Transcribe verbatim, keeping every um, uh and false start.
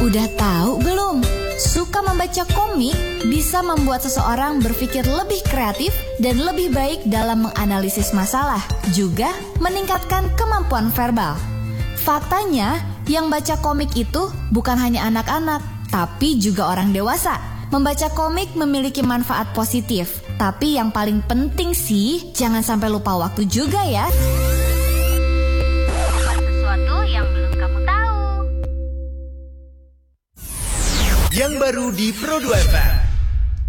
Udah tahu belum? Suka membaca komik bisa membuat seseorang berpikir lebih kreatif dan lebih baik dalam menganalisis masalah, juga meningkatkan kemampuan verbal. Faktanya, yang baca komik itu bukan hanya anak-anak, tapi juga orang dewasa. Membaca komik memiliki manfaat positif, tapi yang paling penting sih, jangan sampai lupa waktu juga ya. Sesuatu yang belum kamu tahu. Yang baru di Pro dua F M.